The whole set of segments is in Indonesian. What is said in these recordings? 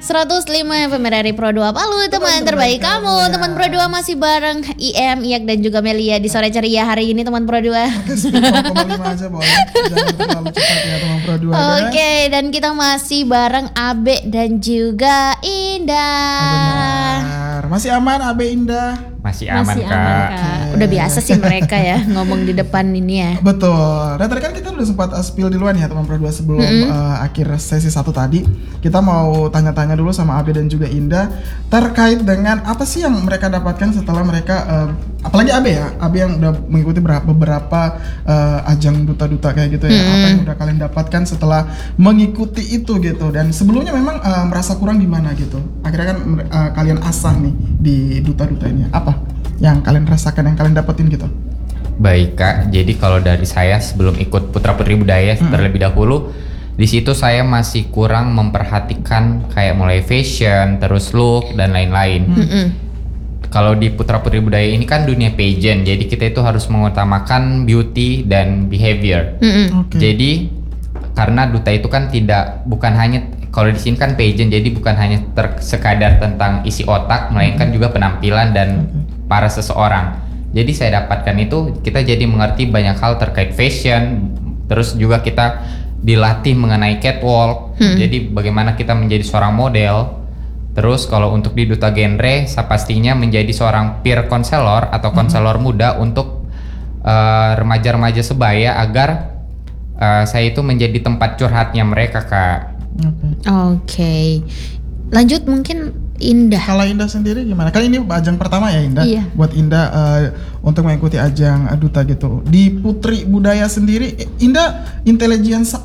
105 FM dari Pro 2 Palu, teman terbaik kamu. Teman Pro 2 masih bareng IM, Iyak dan juga Melia di sore ceria hari ini, teman Pro 2. Oke, 10,5 aja boleh. Jangan terlalu cepat ya teman Pro 2. Oke, dan kita masih bareng Abe dan juga Indah. Benar. Masih aman Abe, Indah? Masih aman, Kak. Udah biasa sih mereka ya ngomong di depan ini ya. Betul. Dan tadi kan kita udah sempat spill duluan ya teman Pro 2 sebelum akhir sesi 1 tadi. Kita mau tanya-tanya dulu sama Abe dan juga Indah terkait dengan apa sih yang mereka dapatkan setelah mereka apalagi Abe ya. Abe yang udah mengikuti beberapa ajang duta-duta kayak gitu ya. Apa yang udah kalian dapatkan setelah mengikuti itu gitu. Dan sebelumnya memang merasa kurang di mana gitu. Akhirnya kan kalian asah nih di duta-duta ini. Apa yang kalian rasakan, yang kalian dapetin gitu? Baik, Kak. Jadi kalau dari saya sebelum ikut Putra Putri Budaya terlebih dahulu, di situ saya masih kurang memperhatikan kayak mulai fashion, terus look dan lain-lain. Kalau di Putra Putri Budaya ini kan dunia pageant, jadi kita itu harus mengutamakan beauty dan behavior. Jadi karena duta itu kan bukan hanya, kalau di sini kan pageant, jadi bukan hanya sekadar tentang isi otak, melainkan juga penampilan dan para seseorang. Jadi saya dapatkan itu, kita jadi mengerti banyak hal terkait fashion, terus juga kita dilatih mengenai catwalk. Jadi bagaimana kita menjadi seorang model. Terus kalau untuk di duta genre, saya pastinya menjadi seorang peer counselor atau konselor muda untuk remaja-remaja sebaya agar saya itu menjadi tempat curhatnya mereka, Kak. Oke. Lanjut mungkin Indah. Kalau Indah sendiri gimana? Kan ini ajang pertama ya Indah. Iya. Buat Indah untuk mengikuti ajang duta gitu. Di Putri Budaya sendiri, Indah intelijensia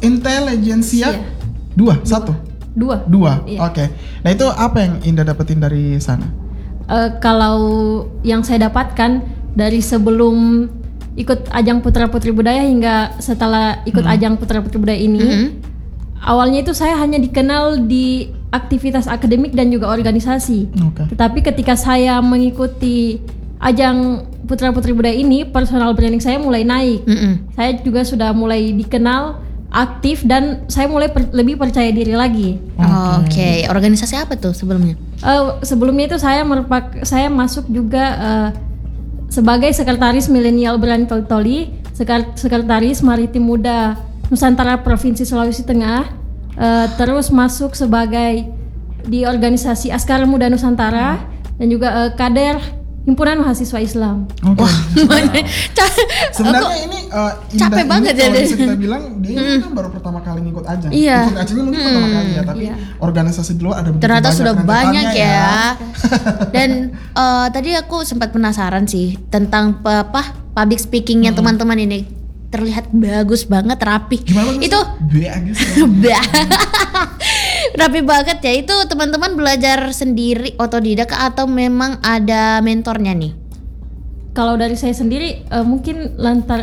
dua. Iya. Oke. Nah itu apa yang Indah dapetin dari sana? Kalau yang saya dapatkan dari sebelum ikut ajang Putra Putri Budaya hingga setelah ikut ajang Putra Putri Budaya ini, awalnya itu saya hanya dikenal di aktivitas akademik dan juga organisasi. Tetapi ketika saya mengikuti ajang Putra Putri Budaya ini, personal branding saya mulai naik. Saya juga sudah mulai dikenal, aktif, dan saya mulai lebih percaya diri lagi. Oke. Organisasi apa tuh sebelumnya? Sebelumnya itu saya masuk juga sebagai sekretaris milenial Brand Toli, sekretaris maritim muda Nusantara Provinsi Sulawesi Tengah. Terus masuk sebagai di organisasi Askara Muda Nusantara dan juga kader Himpunan Mahasiswa Islam. Wah, sebenarnya ini capek banget ya. Kalau bisa kita bilang dia ini kan baru pertama kali ngikut ajang. Iya. Ikut ajangnya mungkin pertama kali ya, tapi organisasi dulu ada begitu ternyata banyak sudah banyak ya. Dan tadi aku sempat penasaran sih tentang public speakingnya teman-teman ini. Terlihat bagus banget, rapi. Gimana itu rapi banget ya. Itu teman-teman belajar sendiri otodidak atau memang ada mentornya nih? Kalau dari saya sendiri mungkin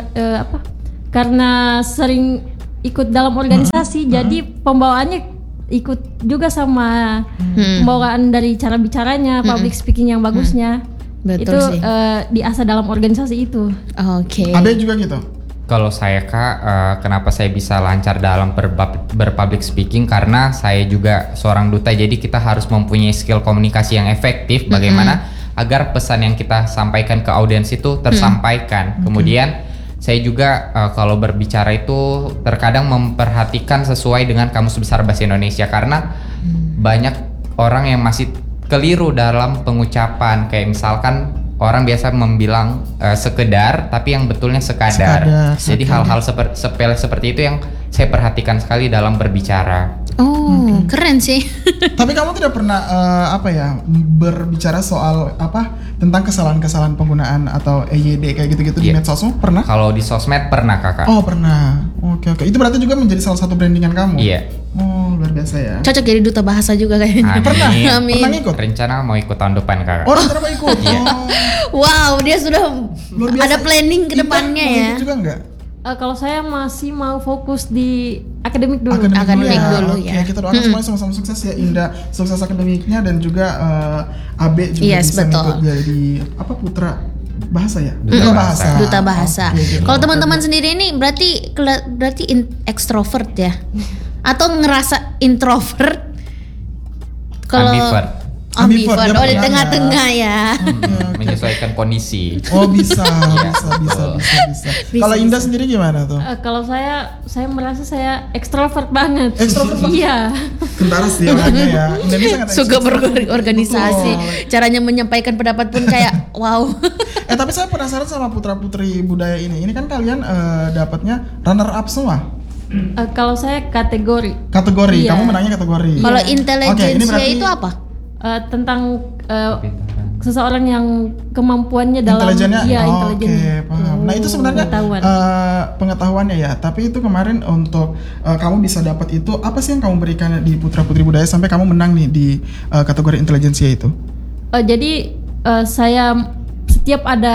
karena sering ikut dalam organisasi, jadi pembawaannya ikut juga sama pembawaan dari cara bicaranya, public speaking yang bagusnya. Betul itu sih. Diasah dalam organisasi itu. Oke. Ada juga gitu. Kalau saya, Kak, kenapa saya bisa lancar dalam berpublic speaking, karena saya juga seorang duta, jadi kita harus mempunyai skill komunikasi yang efektif bagaimana agar pesan yang kita sampaikan ke audiens itu tersampaikan. Kemudian saya juga kalau berbicara itu terkadang memperhatikan sesuai dengan Kamus Besar Bahasa Indonesia, karena banyak orang yang masih keliru dalam pengucapan, kayak misalkan orang biasa membilang sekedar, tapi yang betulnya sekadar. Jadi hal-hal sepele seperti itu yang saya perhatikan sekali dalam berbicara. Keren sih. Tapi kamu tidak pernah berbicara soal tentang kesalahan-kesalahan penggunaan atau EYD kayak gitu-gitu di medsosmu? Pernah? Kalau di sosmed pernah, Kakak. Oh, pernah. Oke. Itu berarti juga menjadi salah satu brandingan kamu? Iya. Oh, luar biasa ya. Cocok jadi duta bahasa juga kayaknya. Amin. Pernah ngikut? Rencana mau ikut tahun depan, Kakak. Oh, rencana mau ikut? Wow, dia sudah ada planning ke depannya ya. Ikut juga enggak? Kalau saya masih mau fokus di akademik dulu. Akademik dulu ya. Kita doakan semuanya sama-sama sukses ya, Indah. Sukses akademiknya dan juga Abe juga bisa ngikut jadi Putra Bahasa ya? Duta bahasa. Okay, kalau teman-teman sendiri ini berarti ekstrovert ya? Atau ngerasa introvert? Kalau Ambivert. Ambivert, ambivert, dia oh di penyanyi. tengah-tengah ya. Menyesuaikan kondisi. Oh bisa, Iya, bisa. betul. Kalau Indah sendiri gimana tuh? Kalau saya merasa saya ekstrovert banget. Ekstrovert banget? Iya. Kentara sih orangnya ya. Indah ini sangat Suka ekstrovert. berorganisasi. Betul. Caranya menyampaikan pendapat pun kayak wow. Tapi saya penasaran sama putra putri budaya ini. Ini kan kalian dapatnya runner up semua. Kalau saya kategori Kategori, Iya. kamu menangnya kategori. Kalau Oke, ini intelijensia berarti itu apa? tentang seseorang yang kemampuannya dalam intelijennya. iya Oke, intelijennya. paham. Nah, itu sebenarnya Pengetahuan. pengetahuannya ya. Tapi itu kemarin untuk kamu bisa dapat itu apa sih yang kamu berikan di putra putri budaya sampai kamu menang nih di kategori intelijensia itu? Jadi saya setiap ada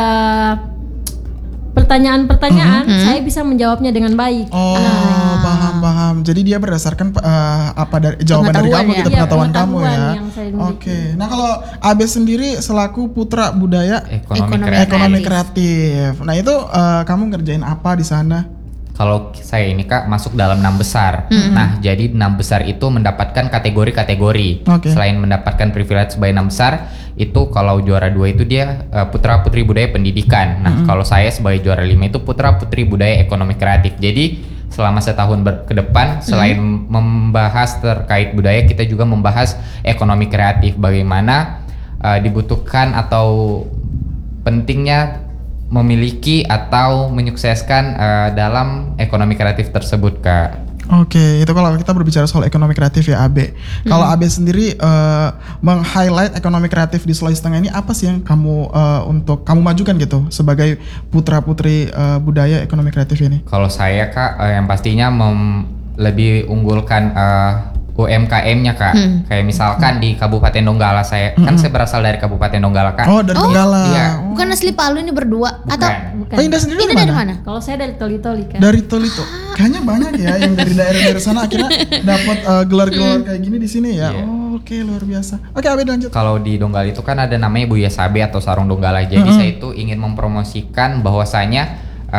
pertanyaan-pertanyaan saya bisa menjawabnya dengan baik. Oh, paham. Jadi dia berdasarkan apa dari jawaban dari kamu Pengetahuan ya. gitu, Iya, pengetahuan kamu pengetahuan ya. yang saya miliki. Oke. Nah, kalau Abe sendiri selaku putra budaya Ekonomi Ekonomi. kreatif. ekonomi kreatif. Nah, itu kamu ngerjain apa di sana? Kalau saya ini Kak masuk dalam 6 besar. Nah, jadi 6 besar itu mendapatkan kategori-kategori. Oke. Selain mendapatkan privilege sebagai 6 besar, itu kalau juara 2 itu dia putra putri budaya pendidikan. Nah, kalau saya sebagai juara 5 itu putra putri budaya ekonomi kreatif. Jadi selama setahun ke depan selain membahas terkait budaya, kita juga membahas ekonomi kreatif. Bagaimana dibutuhkan atau pentingnya memiliki atau menyukseskan dalam ekonomi kreatif tersebut, Kak. Oke, itu kalau kita berbicara soal ekonomi kreatif ya Abe. Kalau Abe sendiri meng-highlight ekonomi kreatif di Sulawesi Tengah ini apa sih yang kamu untuk kamu majukan gitu sebagai putra putri budaya ekonomi kreatif ini? Kalau saya Kak, yang pastinya lebih unggulkan UMKM-nya Kak. Kayak misalkan di Kabupaten Donggala kan saya berasal dari Kabupaten Donggala Kak. Oh, dari Donggala. Iya. Bukan asli Palu ini berdua atau Bukan. Oh, Indah sendiri ini dari dari mana? mana? Kalau saya dari Toli-Toli kan. Dari Tolito. Kayaknya banyak ya yang dari daerah-daerah sana akhirnya dapat gelar-gelar kayak gini di sini ya. Iya. Oh, oke, luar biasa. Oke, Abe lanjut. Kalau di Donggala itu kan ada namanya Buya Sabe atau Sarung Donggala. Jadi saya itu ingin mempromosikan bahwasanya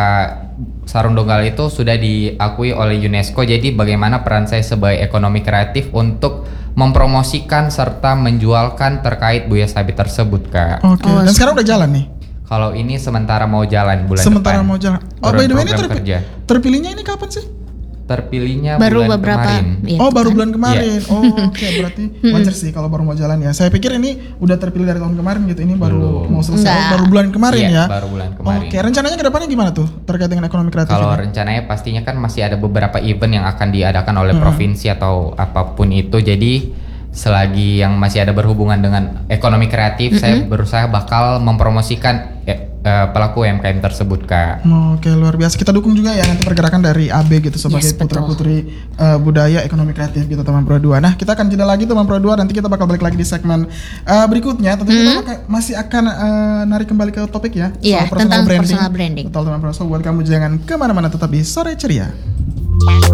Sarung Donggala itu sudah diakui oleh UNESCO. Jadi bagaimana peran saya sebagai ekonomi kreatif untuk mempromosikan serta menjualkan terkait Buya Sabe tersebut, Kak. Oke. Dan sekarang udah jalan nih. Kalau ini sementara mau jalan bulan Sementara depan. mau jalan. Oh, Program by the way ini kerja. terpilihnya ini kapan sih? Terpilihnya baru bulan beberapa kemarin. ya, Oh, itu baru kan. bulan kemarin. Oh, oke, berarti wajar sih kalau baru mau jalan ya. Saya pikir ini udah terpilih dari tahun kemarin gitu. Ini baru Belum. mau selesai. Enggak. Baru bulan kemarin Iya, ya. baru bulan kemarin. Oke, rencananya ke depannya gimana tuh terkait dengan ekonomi kreatif Kalau ini? rencananya pastinya kan masih ada beberapa event yang akan diadakan oleh provinsi atau apapun itu. Jadi selagi yang masih ada berhubungan dengan ekonomi kreatif, saya berusaha bakal mempromosikan pelaku UMKM tersebut, Kak. Oke, luar biasa. Kita dukung juga ya nanti pergerakan dari AB gitu sebagai Yes, betul. putra-putri budaya ekonomi kreatif gitu teman Pro 2. Nah, kita akan jeda lagi teman Pro 2. Nanti kita bakal balik lagi di segmen berikutnya. Tentu kita masih akan narik kembali ke topik ya. Iya, tentang personal branding. Betul teman Pro. So, buat kamu jangan kemana-mana, tetap di Sore Ceria.